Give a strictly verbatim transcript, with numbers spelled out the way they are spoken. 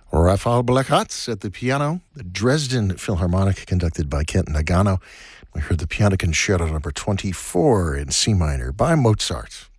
Raphael Blechacz at the piano, the Dresden Philharmonic conducted by Kent Nagano. We heard the Piano Concerto number twenty-four in C minor by Mozart.